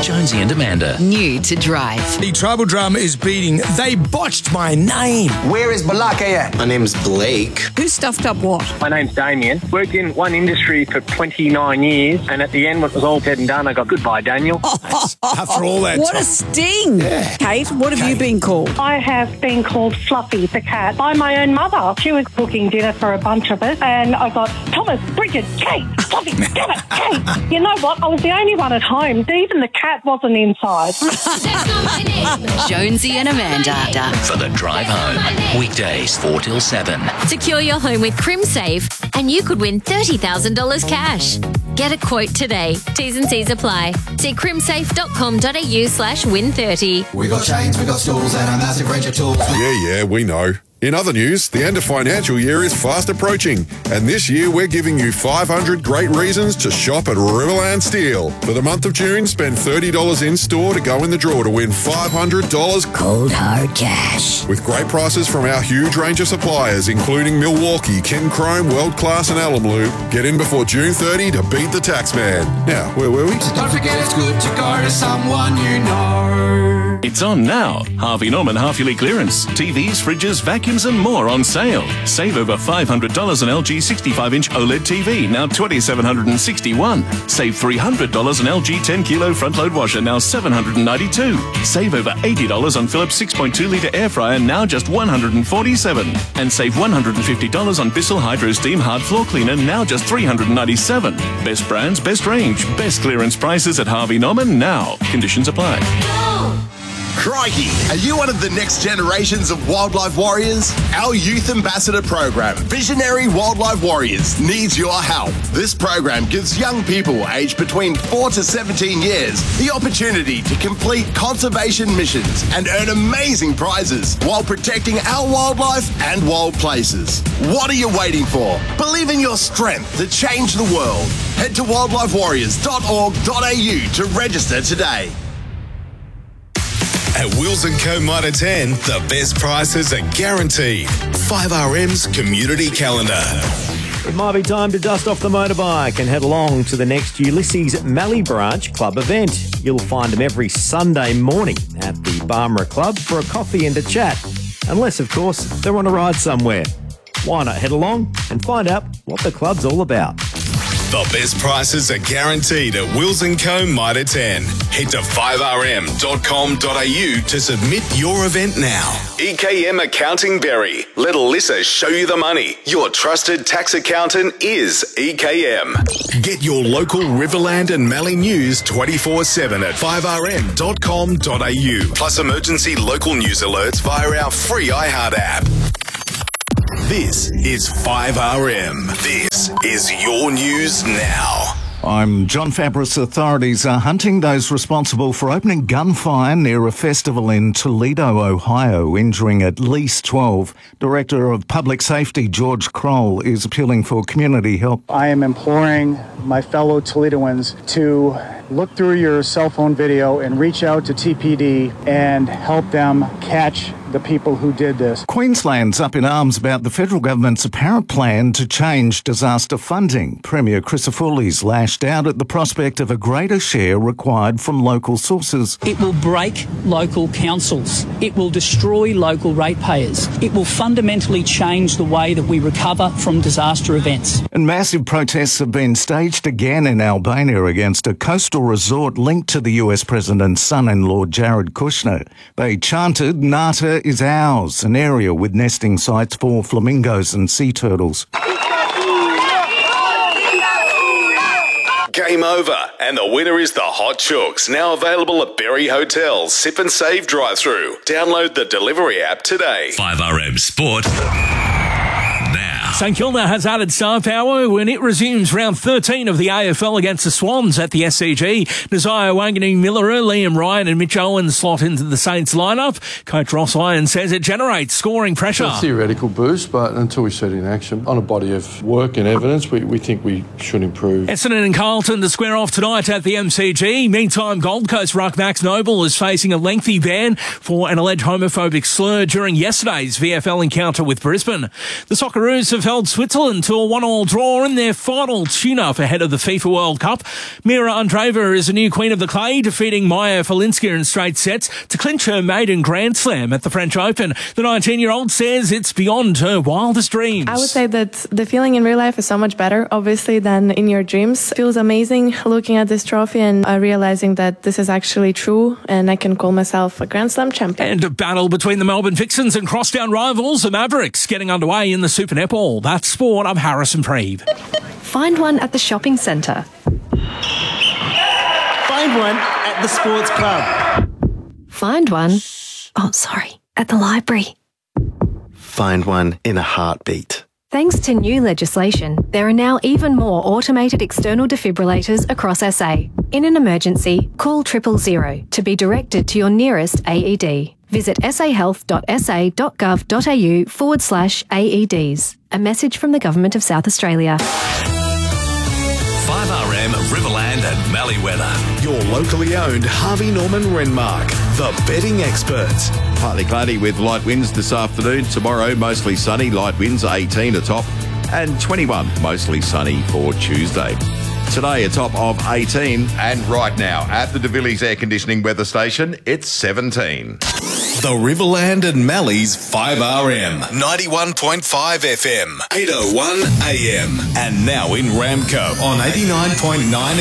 Jonesy and Amanda. New to drive. The tribal drama is beating They Botched My Name. Where is Balaka at? My name's Blake. Who stuffed up what? My name's Damien. Worked in one industry for 29 years, and at the end, when it was all said and done, I got goodbye, Daniel. After all that What time. a sting. Yeah. Kate, what have you been called? I have been called Fluffy the cat by my own mother. She was cooking dinner for a bunch of us, and I got Thomas, Bridget, Kate, Fluffy, damn it, Kate. You know what? I was the only one at home. Even the cat wasn't inside. That's not my name. Jonesy and Amanda. For the drive home. Weekdays 4 till 7. Secure your home with CrimSafe and you could win $30,000 cash. Get a quote today. T's and C's apply. See crimsafe.com.au/win30. We got chains, we got stools, and a massive range of tools. Yeah, we know. In other news, the end of financial year is fast approaching, and this year we're giving you 500 great reasons to shop at Riverland Steel. For the month of June, spend $30 in store to go in the draw to win $500 Cold hard cash. with great prices from our huge range of suppliers, including Milwaukee, Ken Chrome, World Class, and Alum Lube. Get in before June 30 to beat the tax man. Now, where were we? Don't forget it's good to go to someone you know. It's on now. Harvey Norman half-yearly clearance. TVs, fridges, vacuums and more on sale. Save over $500 on LG 65-inch OLED TV, now $2,761. Save $300 on LG 10-kilo front-load washer, now $792. Save over $80 on Philips 6.2-litre air fryer, now just $147. And save $150 on Bissell Hydro Steam hard floor cleaner, now just $397. Best brands, best range, best clearance prices at Harvey Norman now. Conditions apply. Crikey, are you one of the next generations of wildlife warriors? Our Youth Ambassador program, Visionary Wildlife Warriors, needs your help. This program gives young people aged between 4 to 17 years the opportunity to complete conservation missions and earn amazing prizes while protecting our wildlife and wild places. What are you waiting for? Believe in your strength to change the world. Head to wildlifewarriors.org.au to register today. At Wills & Co. Mitre 10, the best prices are guaranteed. 5RM's community calendar. It might be time to dust off the motorbike and head along to the next Ulysses Mallee Branch Club event. You'll find them every Sunday morning at the Barmera Club for a coffee and a chat. Unless, of course, they're on a ride somewhere. Why not head along and find out what the club's all about? The best prices are guaranteed at Wills & Co. Mitre 10. Head to 5rm.com.au to submit your event now. EKM Accounting Berry. Let Alyssa show you the money. Your trusted tax accountant is EKM. Get your local Riverland and Mallee news 24/7 at 5rm.com.au. Plus emergency local news alerts via our free iHeart app. This is 5RM. This is your news now. I'm John Fabris. Authorities are hunting those responsible for opening gunfire near a festival in Toledo, Ohio, injuring at least 12. Director of Public Safety, George Kroll, is appealing for community help. I am imploring my fellow Toledoans to look through your cell phone video and reach out to TPD and help them catch the people who did this. Queensland's up in arms about the federal government's apparent plan to change disaster funding. Premier Crisafullis lashed out at the prospect of a greater share required from local sources. It will break local councils. It will destroy local ratepayers. It will fundamentally change the way that we recover from disaster events. And massive protests have been staged again in Albania against a coastal resort linked to the US President's son-in-law Jared Kushner. They chanted, "Nata is ours," an area with nesting sites for flamingos and sea turtles. Game over, and the winner is the Hot Chooks, now available at Berry Hotel's Sip and Save drive-thru. Download the delivery app today. 5RM Sport. St Kilda has added star power when it resumes round 13 of the AFL against the Swans at the SCG. Nasiah Wanganeen-Miller, Liam Ryan and Mitch Owens slot into the Saints lineup. Coach Ross Lyon says it generates scoring pressure. It's a theoretical boost, but until we see it in action, on a body of work and evidence, we think we should improve. Essendon and Carlton to square off tonight at the MCG. Meantime, Gold Coast ruck Max Noble is facing a lengthy ban for an alleged homophobic slur during yesterday's VFL encounter with Brisbane. The Socceroos have have held Switzerland to a 1-1 draw in their final tune-up ahead of the FIFA World Cup. Mira Andreeva is a new queen of the clay, defeating Maya Falinska in straight sets to clinch her maiden Grand Slam at the French Open. The 19-year-old says it's beyond her wildest dreams. I would say that the feeling in real life is so much better, obviously, than in your dreams. It feels amazing looking at this trophy and realizing that this is actually true and I can call myself a Grand Slam champion. And a battle between the Melbourne Vixens and crosstown rivals, the Mavericks, getting underway in the Super Netball. That's sport. I'm Harrison Preeve. Find one at the shopping centre. Find one at the sports club. Find one, at the library. Find one in a heartbeat. Thanks to new legislation, there are now even more automated external defibrillators across SA. In an emergency, call 000 to be directed to your nearest AED. Visit sahealth.sa.gov.au/AEDs. A message from the Government of South Australia. 5RM Riverland and Mallee weather. Your locally owned Harvey Norman Renmark, the betting experts. Partly cloudy with light winds this afternoon. Tomorrow, mostly sunny, light winds 18 a top, and 21 mostly sunny for Tuesday. Today, a top of 18. And right now, at the De Villiers Air Conditioning Weather Station, it's 17. The Riverland and Mallee's 5RM, 91.5 FM, 801 AM, and now in Ramco on 89.9